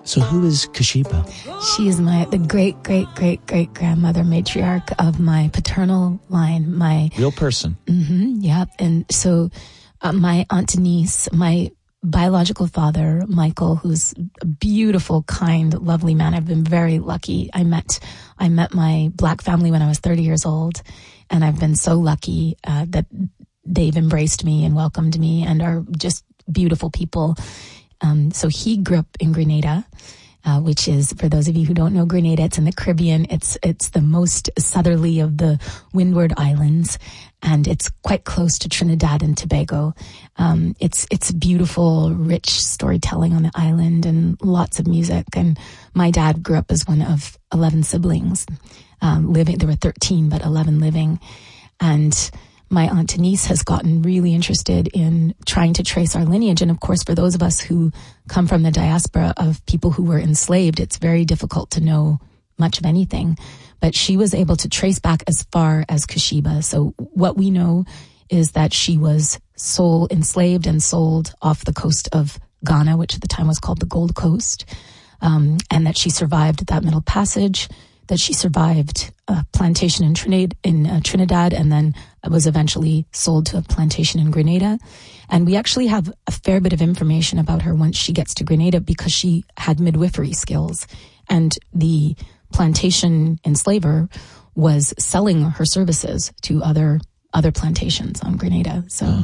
So who is Kashiba? She is the great-great-great-great-grandmother matriarch of my paternal line. My real person. Yeah. And so my Aunt Denise, my biological father, Michael, who's a beautiful, kind, lovely man. I've been very lucky. I met my Black family when I was 30 years old, and I've been so lucky that they've embraced me and welcomed me and are just beautiful people. So he grew up in Grenada, which is, for those of you who don't know Grenada, it's in the Caribbean. It's the most southerly of the Windward Islands, and it's quite close to Trinidad and Tobago. It's beautiful, rich storytelling on the island and lots of music. And my dad grew up as one of 11 siblings, living. There were 13, but 11 living. And my Aunt Denise has gotten really interested in trying to trace our lineage. And of course, for those of us who come from the diaspora of people who were enslaved, it's very difficult to know much of anything. But she was able to trace back as far as Kashiba. So what we know is that she was enslaved and sold off the coast of Ghana, which at the time was called the Gold Coast, and that she survived that Middle Passage, that she survived a plantation in Trinidad, and then was eventually sold to a plantation in Grenada. And we actually have a fair bit of information about her once she gets to Grenada, because she had midwifery skills, and the plantation enslaver was selling her services to other plantations on Grenada. So,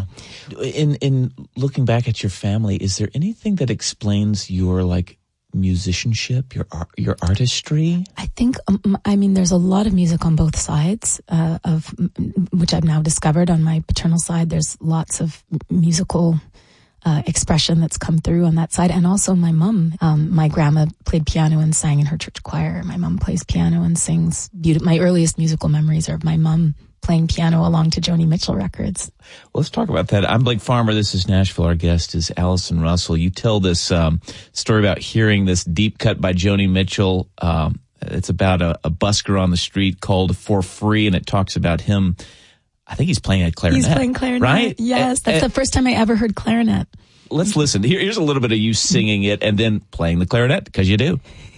in looking back at your family, is there anything that explains your musicianship, your artistry? I think, there's a lot of music on both sides, of which I've now discovered. On my paternal side, there's lots of musical expression that's come through on that side. And also my mom, my grandma played piano and sang in her church choir. My mom plays piano and sings my earliest musical memories are of my mom playing piano along to Joni Mitchell records. Well, let's talk about that. I'm Blake Farmer. This is Nashville. Our guest is Allison Russell. You tell this story about hearing this deep cut by Joni Mitchell. It's about a busker on the street called For Free, and it talks about him. I think he's playing a clarinet. He's playing clarinet, right? Yes, that's the first time I ever heard clarinet. Let's listen. Here's a little bit of you singing it and then playing the clarinet, because you do.